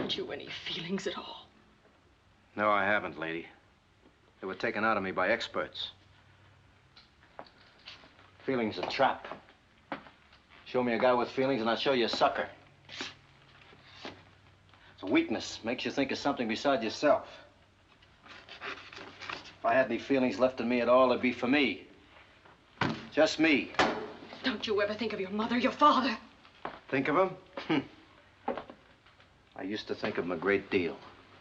Haven't you any feelings at all? No, I haven't, lady. They were taken out of me by experts. Feelings a trap. Show me a guy with feelings and I'll show you a sucker. It's a weakness. Makes you think of something beside yourself. If I had any feelings left in me at all, it'd be for me. Just me. Don't you ever think of your mother, your father? Think of him? I used to think of him a great deal.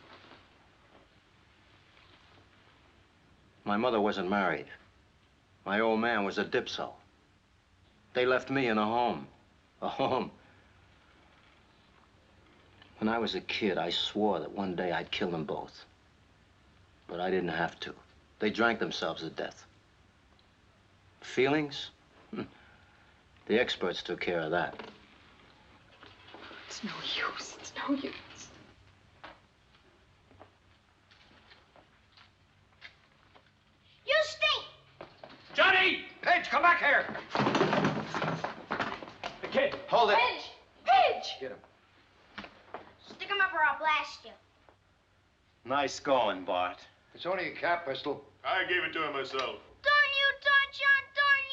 My mother wasn't married. My old man was a dipso. They left me in a home. A home. When I was a kid, I swore that one day I'd kill them both. But I didn't have to. They drank themselves to death. Feelings? The experts took care of that. It's no use. It's no use. You stink! Johnny! Pidge, come back here! The kid. Hold it. Pidge! Pidge! Get him. Stick him up or I'll blast you. Nice going, Bart. It's only a cap pistol. I gave it to him myself. Darn you, Don John,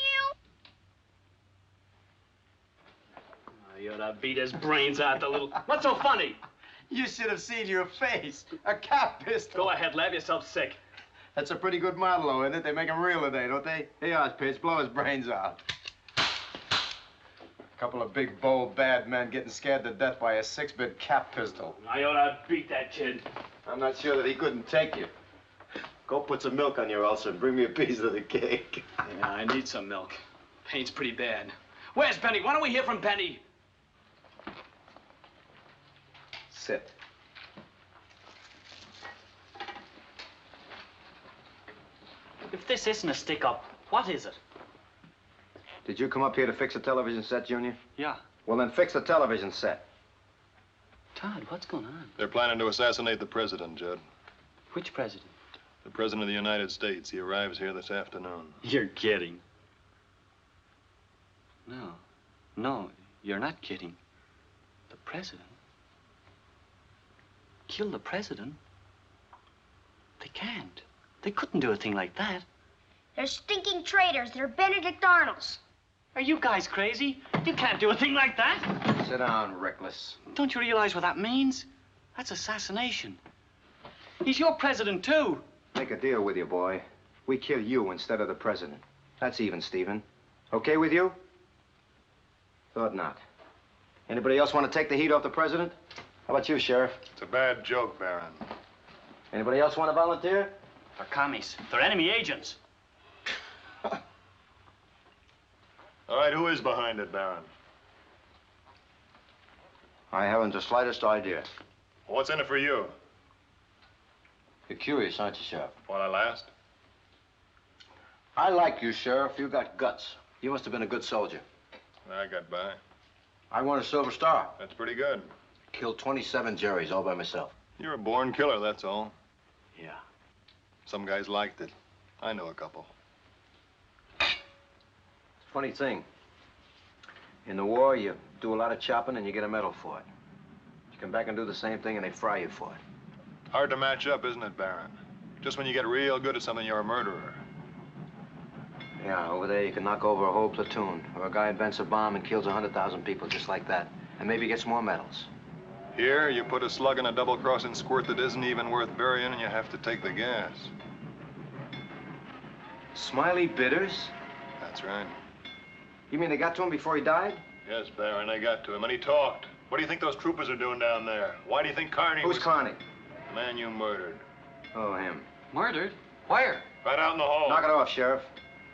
darn you! You ought to beat his brains out, the little... What's so funny? You should have seen your face. A cap pistol. Go ahead, laugh yourself sick. That's a pretty good model, isn't it? They make them real today, don't they? Here, Pitch, blow his brains out. A couple of big, bold, bad men getting scared to death by a 6-bit cap pistol. I ought to beat that kid. I'm not sure that he couldn't take you. Go put some milk on your ulcer and bring me a piece of the cake. Yeah, I need some milk. Pain's pretty bad. Where's Benny? Why don't we hear from Benny? Sit. If this isn't a stick-up, what is it? Did you come up here to fix a television set, Junior? Yeah. Well, then fix the television set. Todd, what's going on? They're planning to assassinate the president, Judd. Which president? The president of the United States. He arrives here this afternoon. You're kidding. No, you're not kidding. The president? Kill the president? They can't. They couldn't do a thing like that. They're stinking traitors. They're Benedict Arnolds. Are you guys crazy? You can't do a thing like that. Sit down, reckless. Don't you realize what that means? That's assassination. He's your president, too. Make a deal with you, boy. We kill you instead of the president. That's even, Stephen. Okay with you? Thought not. Anybody else want to take the heat off the president? How about you, Sheriff? It's a bad joke, Baron. Anybody else want to volunteer? They're commies. They're enemy agents. All right, who is behind it, Baron? I haven't the slightest idea. What's in it for you? You're curious, aren't you, Sheriff? While I last? I like you, Sheriff. You got guts. You must have been a good soldier. I got by. I won a Silver Star. That's pretty good. Killed 27 Jerrys all by myself. You're a born killer, that's all. Yeah. Some guys liked it. I know a couple. It's a funny thing. In the war, you do a lot of chopping and you get a medal for it. You come back and do the same thing and they fry you for it. Hard to match up, isn't it, Baron? Just when you get real good at something, you're a murderer. Yeah, over there you can knock over a whole platoon. Or a guy invents a bomb and kills 100,000 people just like that. And maybe gets more medals. Here, you put a slug in a double-crossing squirt that isn't even worth burying, and you have to take the gas. Smiley Bitters? That's right. You mean they got to him before he died? Yes, Baron, they got to him, and he talked. What do you think those troopers are doing down there? Why do you think Carney Who's Carney? The man you murdered. Oh, him. Murdered? Where? Right out in the hall. Knock it off, Sheriff.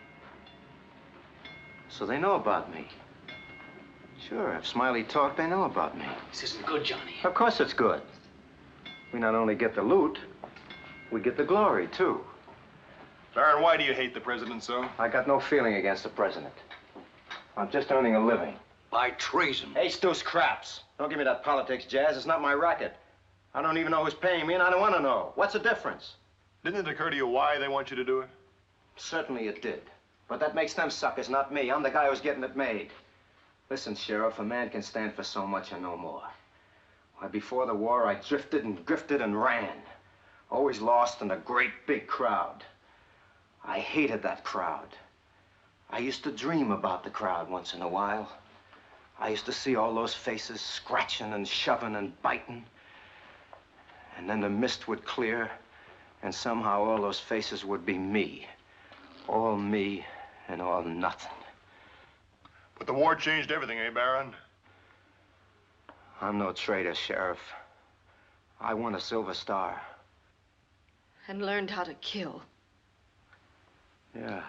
So they know about me. Sure, if Smiley talked, they know about me. This isn't good, Johnny. Of course it's good. We not only get the loot, we get the glory, too. Baron, why do you hate the president so? I got no feeling against the president. I'm just earning a living. By treason. Hey, Stu's craps. Don't give me that politics jazz. It's not my racket. I don't even know who's paying me, and I don't want to know. What's the difference? Didn't it occur to you why they want you to do it? Certainly it did. But that makes them suckers, not me. I'm the guy who's getting it made. Listen, Sheriff, a man can stand for so much and no more. Why, before the war, I drifted and drifted and ran. Always lost in a great big crowd. I hated that crowd. I used to dream about the crowd once in a while. I used to see all those faces scratching and shoving and biting. And then the mist would clear, and somehow all those faces would be me. All me and all nothing. But the war changed everything, eh, Baron? I'm no traitor, Sheriff. I won a Silver Star. And learned how to kill. Yeah.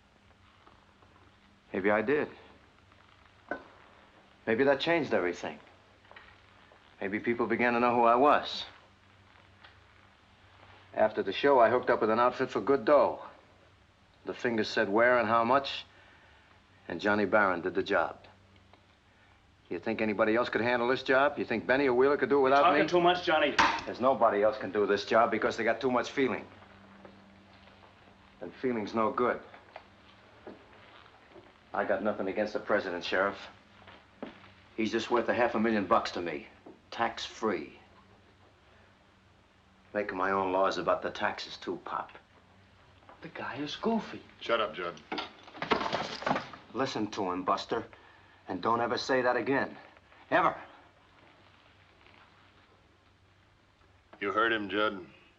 Maybe I did. Maybe that changed everything. Maybe people began to know who I was. After the show, I hooked up with an outfit for good dough. The fingers said where and how much, and Johnny Barron did the job. You think anybody else could handle this job? You think Benny or Wheeler could do it without me? Talking too much, Johnny. There's nobody else can do this job because they got too much feeling. And feeling's no good. I got nothing against the president, Sheriff. He's just worth $500,000 to me, tax-free. Making my own laws about the taxes too, Pop. The guy is goofy. Shut up, Judd. Listen to him, Buster, and don't ever say that again. Ever. You heard him, Judd.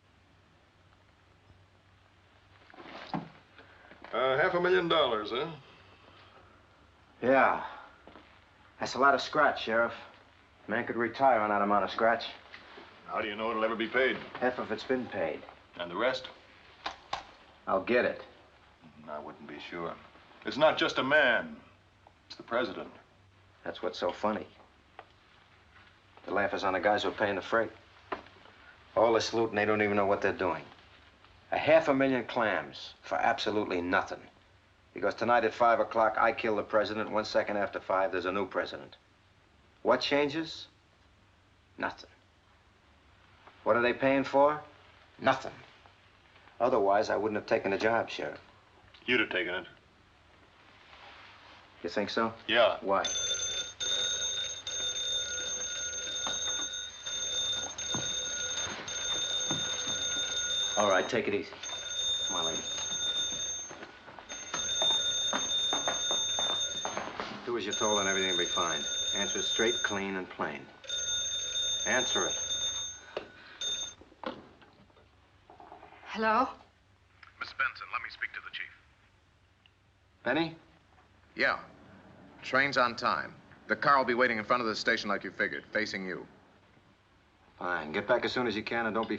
$500,000, huh? Yeah. That's a lot of scratch, Sheriff. A man could retire on that amount of scratch. How do you know it'll ever be paid? Half of it's been paid. And the rest? I'll get it. I wouldn't be sure. It's not just a man. It's the president. That's what's so funny. The laugh is on the guys who are paying the freight. All this loot and they don't even know what they're doing. 500,000 clams for absolutely nothing. Because tonight at 5 o'clock, I kill the president. 1 second after 5, there's a new president. What changes? Nothing. What are they paying for? Nothing. Otherwise, I wouldn't have taken the job, Sheriff. You'd have taken it. You think so? Yeah. Why? All right, take it easy. Come on, lady. Do as you're told and everything will be fine. Answer it straight, clean, and plain. Answer it. Hello? Miss Benson, let me speak to the chief. Benny? Yeah. Train's on time. The car will be waiting in front of the station like you figured, facing you. Fine. Get back as soon as you can and don't be